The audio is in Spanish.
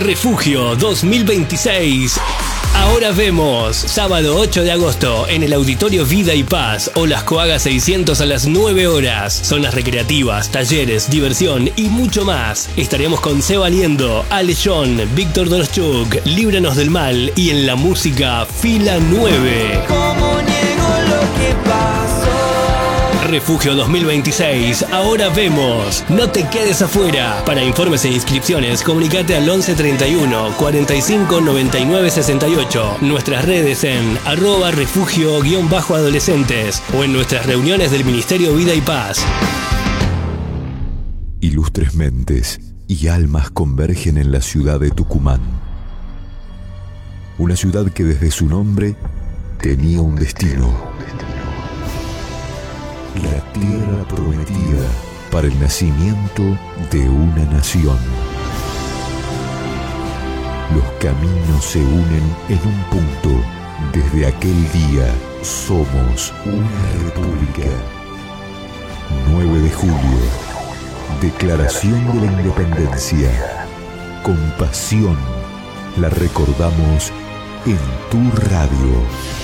Refugio 2026. Ahora vemos, sábado 8 de agosto, en el Auditorio Vida y Paz, Olas Coaga 600 a las 9 horas. Zonas recreativas, talleres, diversión y mucho más. Estaremos con Seba Liendo, Ale John, Víctor Doroschuk, Líbranos del Mal y en la música Fila 9. ¿Cómo niego lo que pasó? Refugio 2026, ahora vemos. No te quedes afuera. Para informes e inscripciones, comunicate al 11 31 45 99 68. Nuestras redes en @refugio_adolescentes o en nuestras reuniones del Ministerio Vida y Paz. Ilustres mentes y almas convergen en la ciudad de Tucumán. Una ciudad que desde su nombre tenía un destino. La tierra prometida para el nacimiento de una nación. Los caminos se unen en un punto. Desde aquel día somos una república. 9 de julio. Declaración de la Independencia. Con pasión la recordamos en tu radio.